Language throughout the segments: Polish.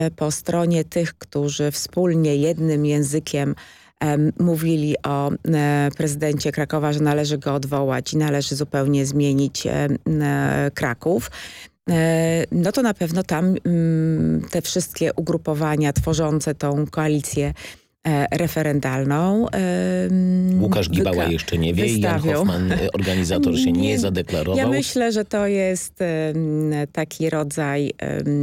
po stronie tych, którzy wspólnie jednym językiem mówili o prezydencie Krakowa, że należy go odwołać i należy zupełnie zmienić Kraków. No to na pewno tam te wszystkie ugrupowania tworzące tą koalicję referendalną. Łukasz Gibała jeszcze nie wie, Jan Hoffman, organizator, się nie zadeklarował. Ja myślę, że to jest taki rodzaj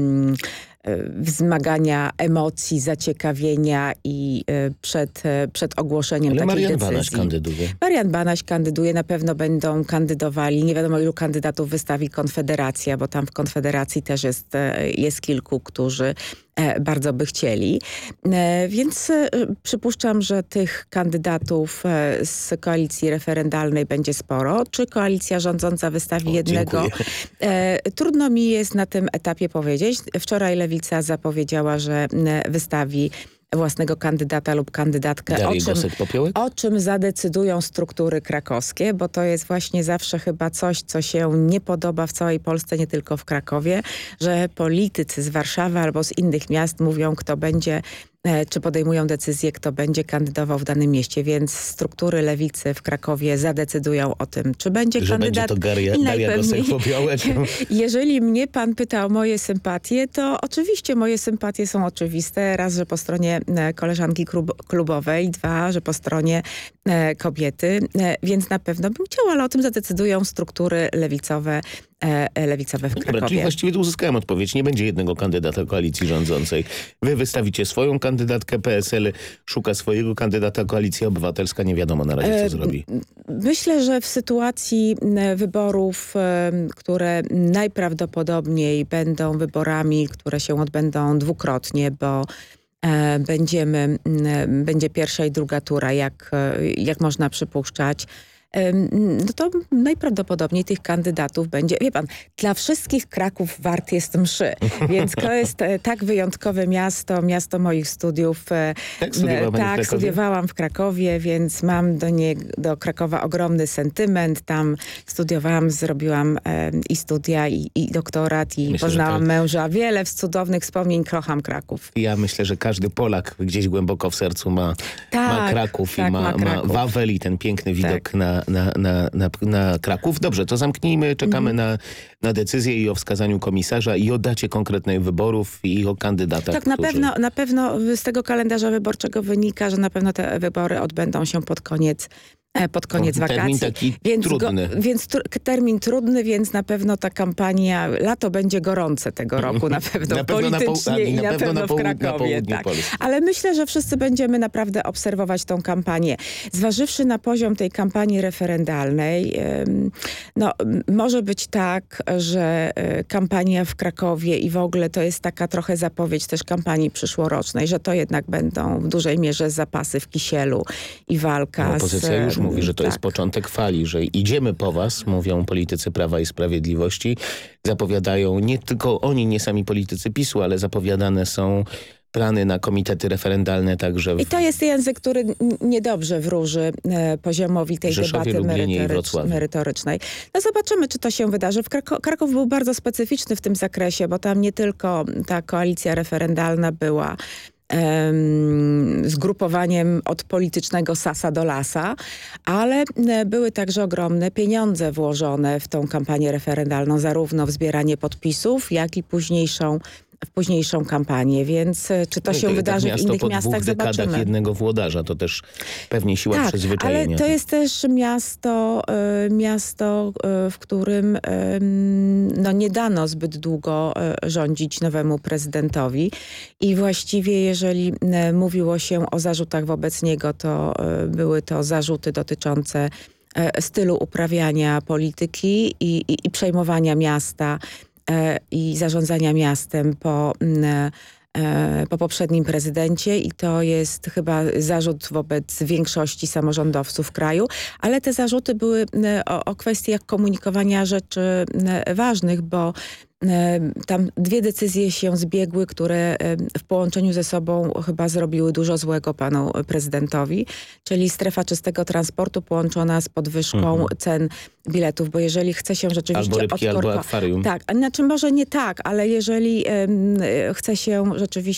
wzmagania emocji, zaciekawienia i przed ogłoszeniem takiej Marian decyzji. Banaś kandyduje. Marian Banaś kandyduje, na pewno będą kandydowali. Nie wiadomo, ilu kandydatów wystawi Konfederacja, bo tam w Konfederacji też jest kilku, którzy bardzo by chcieli. Więc przypuszczam, że tych kandydatów z koalicji referendalnej będzie sporo. Czy koalicja rządząca wystawi jednego? Trudno mi jest na tym etapie powiedzieć. Wczoraj Lewica zapowiedziała, że wystawi własnego kandydata lub kandydatkę, o czym zadecydują struktury krakowskie, bo to jest właśnie zawsze chyba coś, co się nie podoba w całej Polsce, nie tylko w Krakowie, że politycy z Warszawy albo z innych miast mówią, kto będzie, czy podejmują decyzję, kto będzie kandydował w danym mieście, więc struktury lewicy w Krakowie zadecydują o tym, czy będzie że kandydat. Będzie to Daria Gosek-Popiołek. Jeżeli mnie pan pyta o moje sympatie, to oczywiście moje sympatie są oczywiste. Raz, że po stronie koleżanki klubowej, dwa, że po stronie kobiety, więc na pewno bym chciała, ale o tym zadecydują struktury lewicowe w Krakowie. Dobra, czyli właściwie tu uzyskałem odpowiedź. Nie będzie jednego kandydata koalicji rządzącej. Wy wystawicie swoją kandydatkę, PSL szuka swojego kandydata, Koalicja Obywatelska nie wiadomo na razie, co zrobi. Myślę, że w sytuacji wyborów, które najprawdopodobniej będą wyborami, które się odbędą dwukrotnie, bo będzie pierwsza i druga tura, jak można przypuszczać, no to najprawdopodobniej tych kandydatów będzie. Wie pan, dla wszystkich Kraków wart jest mszy, więc to jest tak wyjątkowe miasto moich studiów. Tak, studiowałam w Krakowie, więc mam do Krakowa ogromny sentyment. Tam studiowałam, zrobiłam i studia, i doktorat, i myślę, poznałam męża. Wiele cudownych wspomnień, kocham Kraków. Ja myślę, że każdy Polak gdzieś głęboko w sercu ma Kraków i ma Wawel i ten piękny widok na Kraków. Dobrze, to zamknijmy, czekamy na decyzję i o wskazaniu komisarza i o dacie konkretnej wyborów i o kandydatach. Tak, na pewno z tego kalendarza wyborczego wynika, że na pewno te wybory odbędą się pod koniec wakacji. Termin taki trudny. Termin trudny, więc na pewno ta kampania, lato będzie gorące tego roku, na pewno politycznie i na pewno w Krakowie. Tak. Ale myślę, że wszyscy będziemy naprawdę obserwować tą kampanię. Zważywszy na poziom tej kampanii referendalnej, może być tak, że kampania w Krakowie i w ogóle to jest taka trochę zapowiedź też kampanii przyszłorocznej, że to jednak będą w dużej mierze zapasy w kisielu i walka opozycja już mówi, że to jest początek fali, że idziemy po was, mówią politycy Prawa i Sprawiedliwości. Zapowiadają nie tylko oni, nie sami politycy PiS-u, ale zapowiadane są plany na komitety referendalne także. I to jest język, który niedobrze wróży poziomowi tej Rzeszowie, debaty merytorycznej. No zobaczymy, czy to się wydarzy. Kraków był bardzo specyficzny w tym zakresie, bo tam nie tylko ta koalicja referendalna była zgrupowaniem od politycznego sasa do lasa, ale były także ogromne pieniądze włożone w tą kampanię referendalną, zarówno w zbieranie podpisów, jak i w późniejszą kampanię, więc czy to się wydarzy w innych miastach, zobaczymy. Po 2 dekadach jednego włodarza, to też pewnie siła przyzwyczajenia. Ale to jest też miasto, w którym nie dano zbyt długo rządzić nowemu prezydentowi i właściwie jeżeli mówiło się o zarzutach wobec niego, to były to zarzuty dotyczące stylu uprawiania polityki i przejmowania miasta i zarządzania miastem po poprzednim prezydencie i to jest chyba zarzut wobec większości samorządowców w kraju, ale te zarzuty były o kwestiach komunikowania rzeczy ważnych, bo tam dwie decyzje się zbiegły, które w połączeniu ze sobą chyba zrobiły dużo złego panu prezydentowi, czyli strefa czystego transportu połączona z podwyżką cen biletów, bo jeżeli chce się rzeczywiście... Albo rybki, albo akwarium. Tak, znaczy może nie tak, ale jeżeli chce się rzeczywiście